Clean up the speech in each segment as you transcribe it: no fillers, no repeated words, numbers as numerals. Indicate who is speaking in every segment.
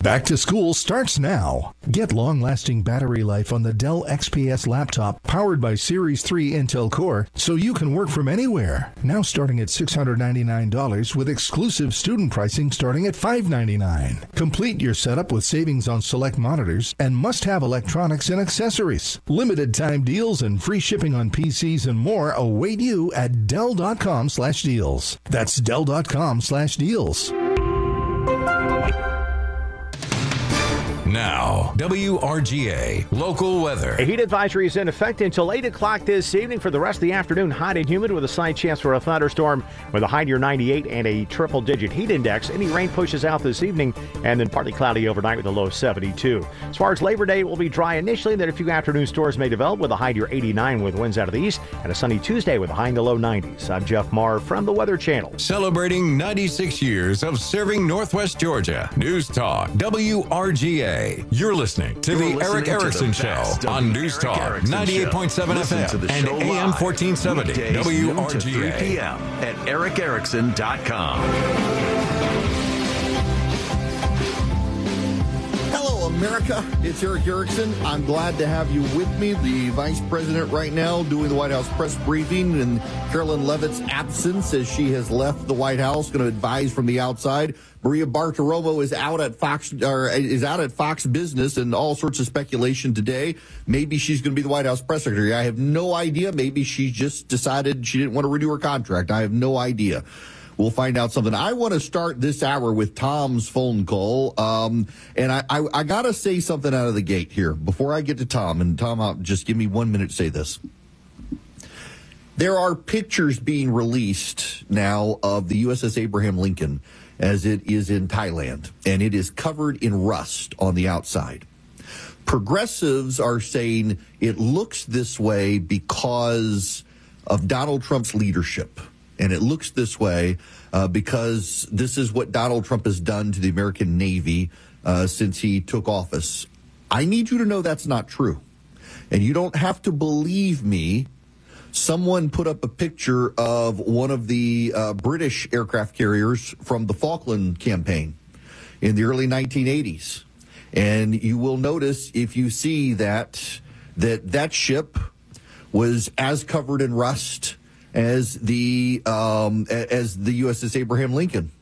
Speaker 1: Back to school starts now. Get long-lasting battery life on the Dell XPS laptop powered by Series 3 Intel Core so you can work from anywhere. Now starting at $699 with exclusive student pricing starting at $599. Complete your setup with savings on select monitors and must-have electronics and accessories. Limited time deals and free shipping on PCs and more await you at Dell.com/deals. That's Dell.com/deals.
Speaker 2: Now, WRGA Local Weather.
Speaker 3: A heat advisory is in effect until 8 o'clock this evening. For the rest of the afternoon, hot and humid with a slight chance for a thunderstorm with a high near 98 and a triple-digit heat index. Any rain pushes out this evening and then partly cloudy overnight with a low of 72. As far as Labor Day, it will be dry initially, then a few afternoon storms may develop with a high near 89 with winds out of the east and a sunny Tuesday with a high in the low 90s. I'm Jeff Marr from the Weather Channel.
Speaker 2: Celebrating 96 years of serving Northwest Georgia. News Talk, WRGA. You're listening to The Eric Erickson Show on News Talk 98.7 FM and AM 1470 WRGA.
Speaker 4: 3 p.m. at ericerickson.com.
Speaker 5: Hello, America. It's Eric Erickson. I'm glad to have you with me. The Vice President right now doing the White House press briefing in Carolyn Leavitt's absence as she has left the White House, going to advise from the outside. Maria Bartiromo is out at Fox Business, and all sorts of speculation today. Maybe she's going to be the White House press secretary. I have no idea. Maybe she just decided she didn't want to renew her contract. I have no idea. We'll find out something. I want to start this hour with Tom's phone call. And I got to say something out of the gate here before I get to Tom. And Tom, just give me 1 minute to say this. There are pictures being released now of the USS Abraham Lincoln as it is in Thailand, and it is covered in rust on the outside. Progressives are saying it looks this way because of Donald Trump's leadership. And it looks this way because this is what Donald Trump has done to the American Navy since he took office. I need you to know that's not true. And you don't have to believe me. Someone put up a picture of one of the British aircraft carriers from the Falkland campaign in the early 1980s. And you will notice if you see that ship was as covered in rust as the USS Abraham Lincoln.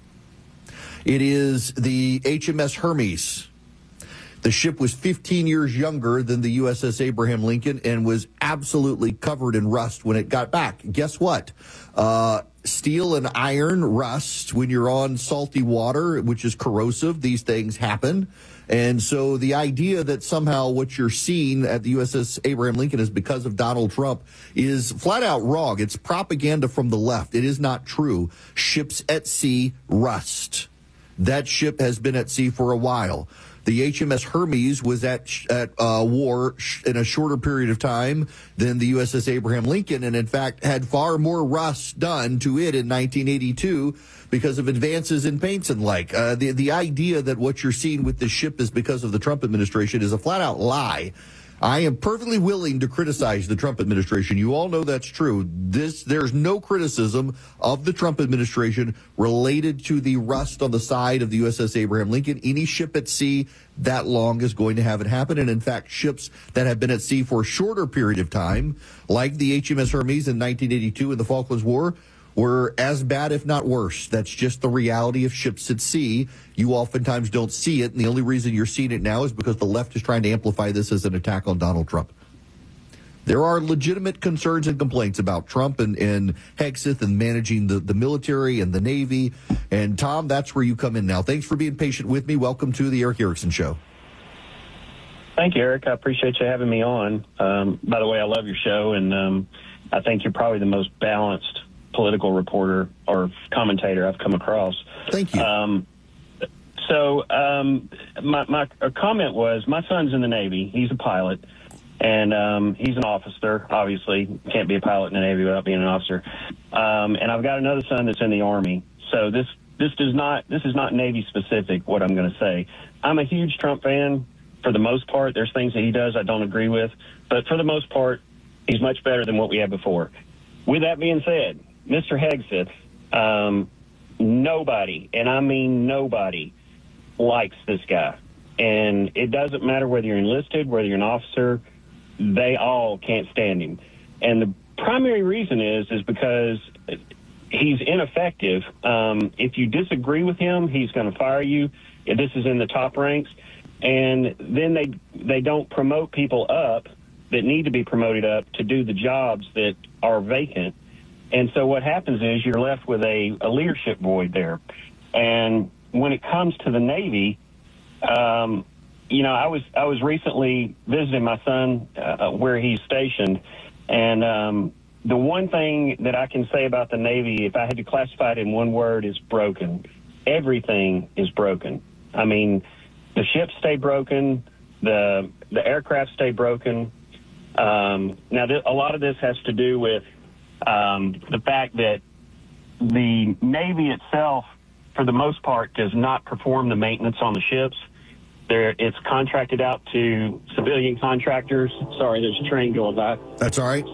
Speaker 5: It is the HMS Hermes. The ship was 15 years younger than the USS Abraham Lincoln and was absolutely covered in rust when it got back. Guess what? Steel and iron rust when you're on salty water, which is corrosive. These things happen. And so the idea that somehow what you're seeing at the USS Abraham Lincoln is because of Donald Trump is flat out wrong. It's propaganda from the left. It is not true. Ships at sea rust. That ship has been at sea for a while. The HMS Hermes was at war in a shorter period of time than the USS Abraham Lincoln, and in fact had far more rust done to it in 1982 because of advances in paints and like. The idea that what you're seeing with this ship is because of the Trump administration is a flat-out lie. I am perfectly willing to criticize the Trump administration. You all know that's true. There's no criticism of the Trump administration related to the rust on the side of the USS Abraham Lincoln. Any ship at sea that long is going to have it happen. And in fact, ships that have been at sea for a shorter period of time, like the HMS Hermes in 1982 in the Falklands War, were as bad, if not worse. That's just the reality of ships at sea. You oftentimes don't see it, and the only reason you're seeing it now is because the left is trying to amplify this as an attack on Donald Trump. There are legitimate concerns and complaints about Trump and Hegseth and managing the military and the Navy. And, Tom, that's where you come in now. Thanks for being patient with me. Welcome to the Eric Erickson Show.
Speaker 6: Thank you, Eric. I appreciate you having me on. By the way, I love your show, and I think you're probably the most balanced political reporter or commentator I've come across.
Speaker 5: Thank you.
Speaker 6: My comment was, my son's in the Navy. He's a pilot, and he's an officer. Obviously, can't be a pilot in the Navy without being an officer. And I've got another son that's in the Army. So this is not Navy specific. What I'm going to say, I'm a huge Trump fan. For the most part, there's things that he does I don't agree with, but for the most part, he's much better than what we had before. With that being said, Mr. Hegseth, nobody, and I mean nobody, likes this guy. And it doesn't matter whether you're enlisted, whether you're an officer, they all can't stand him. And the primary reason is because he's ineffective. If you disagree with him, he's going to fire you. This is in the top ranks. And then they don't promote people up that need to be promoted up to do the jobs that are vacant. And so what happens is you're left with a leadership void there. And when it comes to the Navy, you know, I was recently visiting my son where he's stationed, and the one thing that I can say about the Navy, if I had to classify it in one word, is broken. Everything is broken. I mean, the ships stay broken, the aircraft stay broken. Now, a lot of this has to do with the fact that the Navy itself, for the most part, does not perform the maintenance on the ships. It's contracted out to civilian contractors. Sorry, there's a train going by.
Speaker 5: That's all right.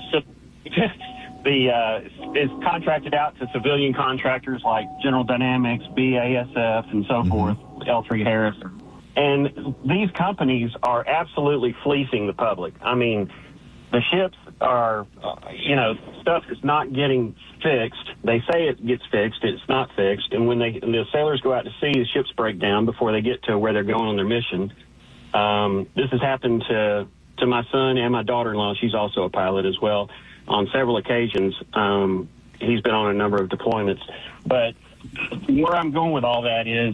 Speaker 6: It's contracted out to civilian contractors like General Dynamics, BASF, and so forth, L3 Harris. And these companies are absolutely fleecing the public. I mean, the ships are, stuff is not getting fixed. They say it gets fixed. It's not fixed. And when the sailors go out to sea, the ships break down before they get to where they're going on their mission. This has happened to my son and my daughter-in-law. She's also a pilot as well. On several occasions, he's been on a number of deployments. But where I'm going with all that is,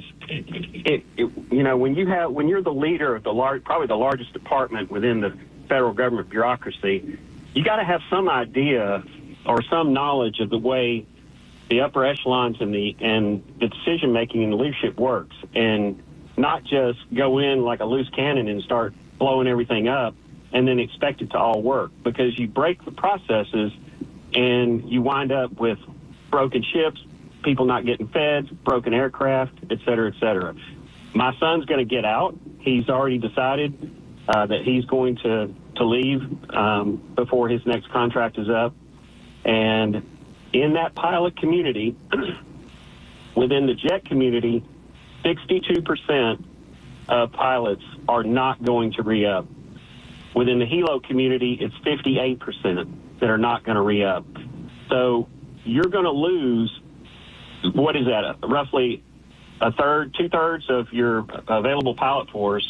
Speaker 6: when you're the leader of probably the largest department within the federal government bureaucracy, you got to have some idea or some knowledge of the way the upper echelons and the decision making and the leadership works, and not just go in like a loose cannon and start blowing everything up and then expect it to all work, because you break the processes and you wind up with broken ships, people not getting fed, broken aircraft, et cetera, et cetera. My son's going to get out. He's already decided that he's going to leave before his next contract is up. And in that pilot community, within the jet community, 62% of pilots are not going to re-up. Within the helo community, it's 58% that are not going to re-up. So you're going to lose, what is that, roughly a third, two-thirds of your available pilot force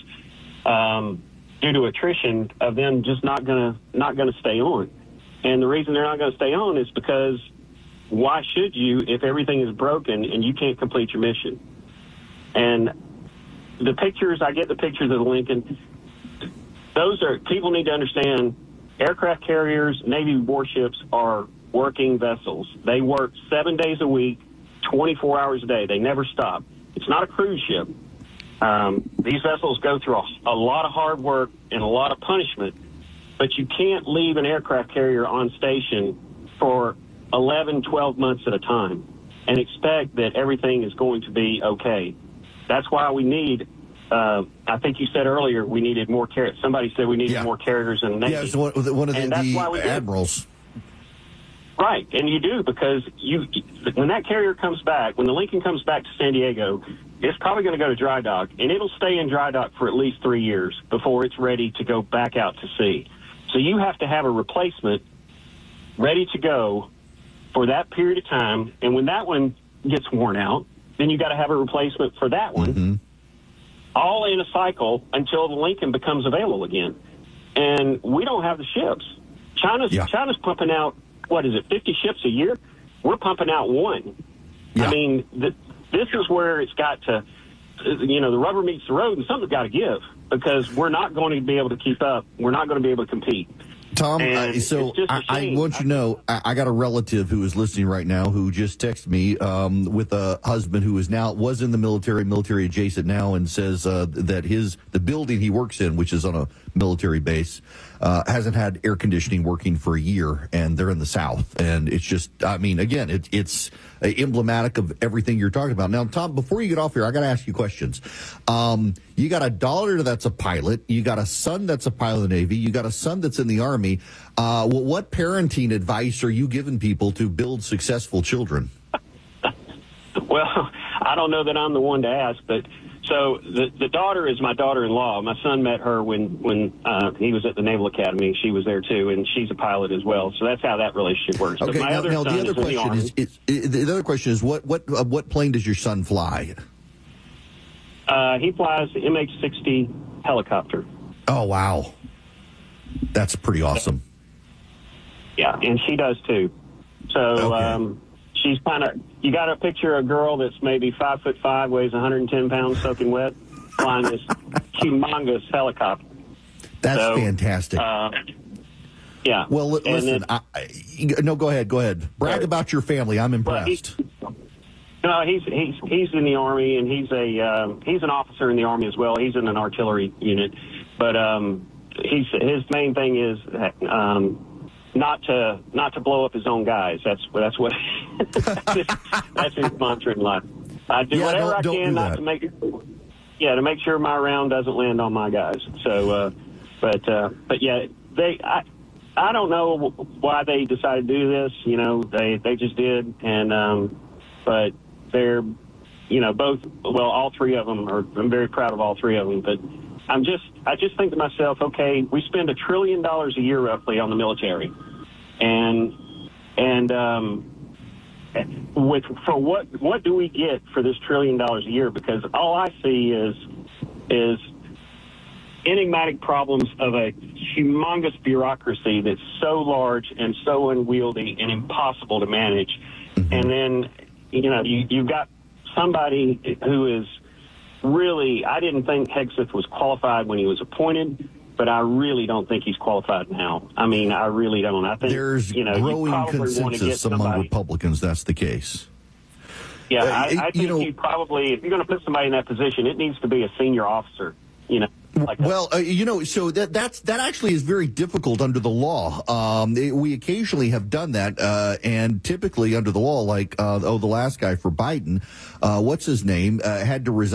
Speaker 6: due to attrition of them just not going to stay on. And the reason they're not going to stay on is because why should you if everything is broken and you can't complete your mission? And I get the pictures of the Lincoln. People need to understand, aircraft carriers, Navy warships are working vessels. They work 7 days a week, 24 hours a day. They never stop. It's not a cruise ship. These vessels go through a lot of hard work and a lot of punishment, but you can't leave an aircraft carrier on station for 11, 12 months at a time and expect that everything is going to be okay. That's why we need, I think you said earlier, we needed more carriers. Somebody said we needed more carriers in the Navy.
Speaker 5: Yeah, it was one of the admirals.
Speaker 6: Right, and you do, because when that carrier comes back, when the Lincoln comes back to San Diego, it's probably going to go to dry dock, and it'll stay in dry dock for at least 3 years before it's ready to go back out to sea. So you have to have a replacement ready to go for that period of time, and when that one gets worn out, then you got to have a replacement for that one, all in a cycle until the Lincoln becomes available again. And we don't have the ships. China's pumping out, 50 ships a year? We're pumping out one. Yeah. I mean, this is where it's got to, the rubber meets the road, and something's got to give, because we're not going to be able to keep up. We're not going to be able to compete.
Speaker 5: Tom, I want you to know, I got a relative who is listening right now who just texted me with a husband who was in the military adjacent now, and says that the building he works in, which is on a military base, hasn't had air conditioning working for a year, and they're in the South. And it's just, again, it's emblematic of everything you're talking about. Now, Tom, before you get off here, I got to ask you questions. You got a daughter that's a pilot. You got a son that's a pilot in the Navy. You got a son that's in the Army. What parenting advice are you giving people to build successful children?
Speaker 6: Well, I don't know that I'm the one to ask, but So the daughter is my daughter-in-law. My son met her when he was at the Naval Academy. She was there too, and she's a pilot as well. So that's how that relationship works.
Speaker 5: Okay.
Speaker 6: But
Speaker 5: Now the other question the other question is what plane does your son fly?
Speaker 6: He flies the MH-60 helicopter.
Speaker 5: Oh wow, that's pretty awesome.
Speaker 6: Yeah, and she does too. So
Speaker 5: Okay.
Speaker 6: she's kind of. You got to picture a girl that's maybe 5'5", weighs 110 pounds, soaking wet, flying this humongous helicopter.
Speaker 5: That's fantastic.
Speaker 6: Yeah.
Speaker 5: Well, listen. No, go ahead. Brag
Speaker 6: Right.
Speaker 5: about your family. I'm impressed.
Speaker 6: No, he's in the Army, and he's an officer in the Army as well. He's in an artillery unit, but his main thing is not to blow up his own guys. That's what that's his mantra in life. I do whatever I can not to make sure my round doesn't land on my guys. So, but yeah, I don't know why they decided to do this. You know, they just did, and but they're, you know, all three of them are. I'm very proud of all three of them, but I just think to myself, okay, we spend $1 trillion a year roughly on the military, and what do we get for this $1 trillion a year? Because all I see is enigmatic problems of a humongous bureaucracy that's so large and so unwieldy and impossible to manage. Mm-hmm. And then, you know, you've got somebody who is really, I didn't think Hegseth was qualified when he was appointed, but I really don't think he's qualified now. I mean, I really don't. I think
Speaker 5: there's growing consensus among Republicans that's the case.
Speaker 6: Yeah, I think you probably, if you're going to put somebody in that position, it needs to be a senior officer, you know.
Speaker 5: So that actually is very difficult under the law. We occasionally have done that, and typically under the law, like the last guy for Biden, what's his name, had to resign.